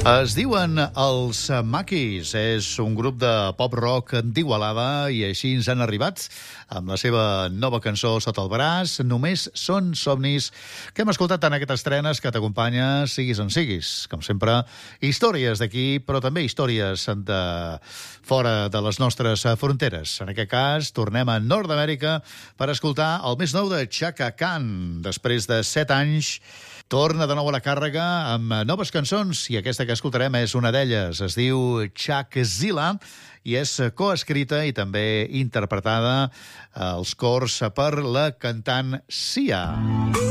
Es diuen els Maquis, és un grup de pop-rock d'Igualada i així ens han arribat amb la seva nova cançó sota el braç, Només són somnis, que hem escoltat en aquestes estrenes que t'acompanya siguis on siguis. Com sempre, històries d'aquí, però també històries de fora de les nostres fronteres. En aquest cas, tornem a Nord-Amèrica per escoltar el més nou de Chaka Khan. Després de 7 anys, torna de nou a la càrrega amb noves cançons i aquesta que escoltarem és una d'elles. Es diu Chakzilla i és coescrita i també interpretada als cors per la cantant Sia.